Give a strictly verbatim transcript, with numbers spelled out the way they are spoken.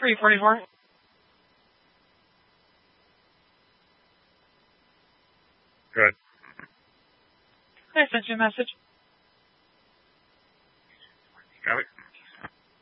three forty-four. Good. I sent you a message. Got it.